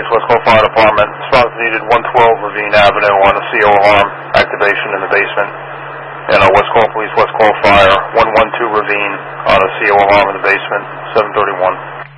Police, West Call Fire Department. Response needed 112 Ravine Avenue on a CO alarm activation in the basement. And West Call Police, West Call Fire, 112 Ravine on a CO alarm in the basement, 731.